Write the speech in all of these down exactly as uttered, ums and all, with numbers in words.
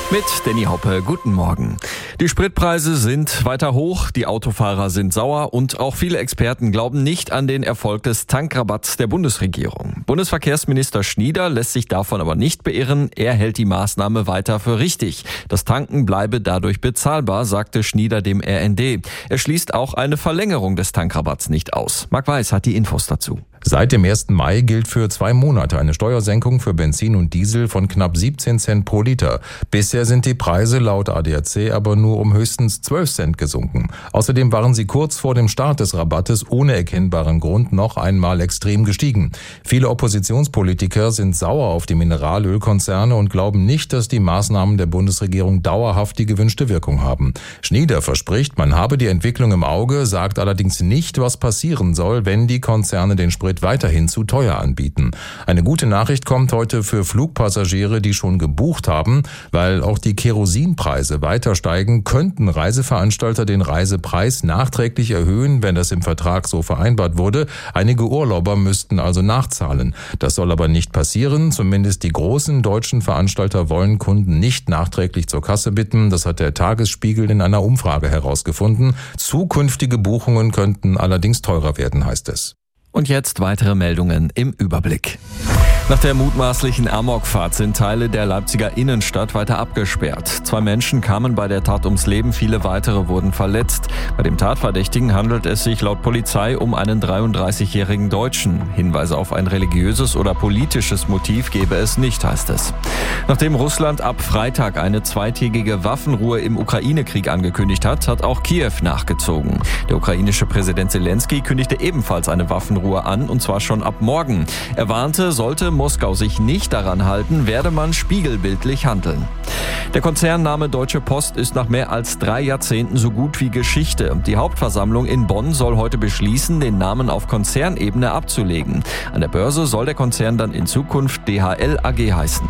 Mit Danny Hoppe, guten Morgen. Die Spritpreise sind weiter hoch, die Autofahrer sind sauer und auch viele Experten glauben nicht an den Erfolg des Tankrabatts der Bundesregierung. Bundesverkehrsminister Schnieder lässt sich davon aber nicht beirren. Er hält die Maßnahme weiter für richtig. Das Tanken bleibe dadurch bezahlbar, sagte Schnieder dem R N D. Er schließt auch eine Verlängerung des Tankrabatts nicht aus. Marc Weiß hat die Infos dazu. Seit dem ersten Mai gilt für zwei Monate eine Steuersenkung für Benzin und Diesel von knapp siebzehn Cent pro Liter. Bisher sind die Preise laut A D A C aber nur um höchstens zwölf Cent gesunken. Außerdem waren sie kurz vor dem Start des Rabattes ohne erkennbaren Grund noch einmal extrem gestiegen. Viele Oppositionspolitiker sind sauer auf die Mineralölkonzerne und glauben nicht, dass die Maßnahmen der Bundesregierung dauerhaft die gewünschte Wirkung haben. Schnieder verspricht, man habe die Entwicklung im Auge, sagt allerdings nicht, was passieren soll, wenn die Konzerne den Sprit weiterhin zu teuer anbieten. Eine gute Nachricht kommt heute für Flugpassagiere, die schon gebucht haben. Weil auch die Kerosinpreise weiter steigen, könnten Reiseveranstalter den Reisepreis nachträglich erhöhen, wenn das im Vertrag so vereinbart wurde. Einige Urlauber müssten also nachzahlen. Das soll aber nicht passieren. Zumindest die großen deutschen Veranstalter wollen Kunden nicht nachträglich zur Kasse bitten. Das hat der Tagesspiegel in einer Umfrage herausgefunden. Zukünftige Buchungen könnten allerdings teurer werden, heißt es. Und jetzt weitere Meldungen im Überblick. Nach der mutmaßlichen Amokfahrt sind Teile der Leipziger Innenstadt weiter abgesperrt. Zwei Menschen kamen bei der Tat ums Leben, viele weitere wurden verletzt. Bei dem Tatverdächtigen handelt es sich laut Polizei um einen dreiunddreißigjährigen Deutschen. Hinweise auf ein religiöses oder politisches Motiv gebe es nicht, heißt es. Nachdem Russland ab Freitag eine zweitägige Waffenruhe im Ukraine-Krieg angekündigt hat, hat auch Kiew nachgezogen. Der ukrainische Präsident Zelensky kündigte ebenfalls eine Waffenruhe an, und zwar schon ab morgen. Er warnte, sollte Moskau sich nicht daran halten, werde man spiegelbildlich handeln. Der Konzernname Deutsche Post ist nach mehr als drei Jahrzehnten so gut wie Geschichte. Die Hauptversammlung in Bonn soll heute beschließen, den Namen auf Konzernebene abzulegen. An der Börse soll der Konzern dann in Zukunft D H L A G heißen.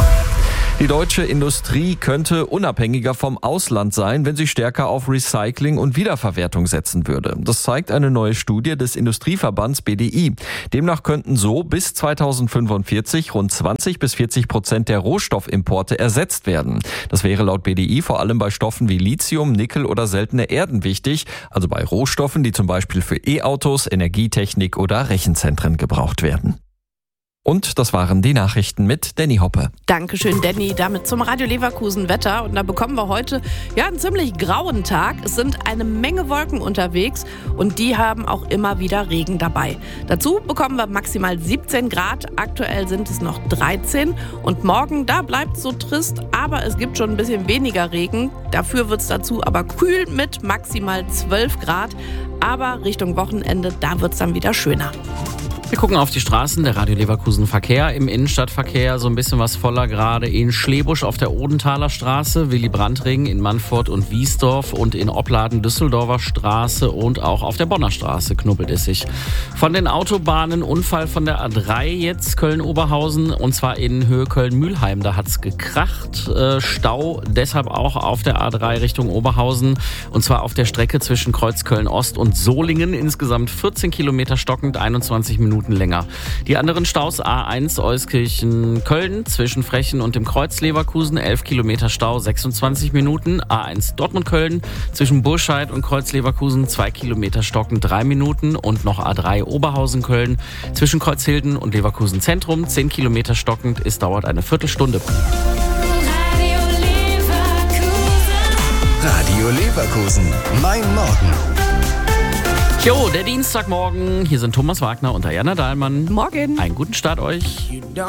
Die deutsche Industrie könnte unabhängiger vom Ausland sein, wenn sie stärker auf Recycling und Wiederverwertung setzen würde. Das zeigt eine neue Studie des Industrieverbands B D I. Demnach könnten so bis zweitausendfünfundvierzig rund zwanzig bis vierzig Prozent der Rohstoffimporte ersetzt werden. Das wäre laut B D I vor allem bei Stoffen wie Lithium, Nickel oder seltene Erden wichtig, also bei Rohstoffen, die zum Beispiel für E-Autos, Energietechnik oder Rechenzentren gebraucht werden. Und das waren die Nachrichten mit Danny Hoppe. Dankeschön, Danny. Damit zum Radio Leverkusen Wetter. Und da bekommen wir heute ja einen ziemlich grauen Tag. Es sind eine Menge Wolken unterwegs und die haben auch immer wieder Regen dabei. Dazu bekommen wir maximal siebzehn Grad. Aktuell sind es noch dreizehn. Und morgen, da bleibt es so trist, aber es gibt schon ein bisschen weniger Regen. Dafür wird es dazu aber kühl mit maximal zwölf Grad. Aber Richtung Wochenende, da wird es dann wieder schöner. Wir gucken auf die Straßen, der Radio Leverkusen Verkehr. Im Innenstadtverkehr so ein bisschen was voller, gerade in Schlebusch auf der Odenthaler Straße, Willy-Brandt-Ring in Mannfort und Wiesdorf und in Opladen Düsseldorfer Straße und auch auf der Bonner Straße knubbelt es sich. Von den Autobahnen Unfall von der A drei jetzt Köln-Oberhausen und zwar in Höhe Köln-Mühlheim. Da hat's gekracht. Äh, Stau deshalb auch auf der A drei Richtung Oberhausen und zwar auf der Strecke zwischen Kreuzköln-Ost und Solingen. Insgesamt vierzehn Kilometer stockend, einundzwanzig Minuten länger. Die anderen Staus A eins Euskirchen-Köln zwischen Frechen und dem Kreuz Leverkusen, elf Kilometer Stau, sechsundzwanzig Minuten. A eins Dortmund-Köln zwischen Burscheid und Kreuz Leverkusen, zwei Kilometer stockend, drei Minuten. Und noch A drei Oberhausen-Köln zwischen Kreuzhilden und Leverkusen Zentrum, zehn Kilometer stockend. Es dauert eine Viertelstunde. Radio Leverkusen, mein Morgen. Jo, der Dienstagmorgen. Hier sind Thomas Wagner und Diana Dahlmann. Morgen. Einen guten Start euch.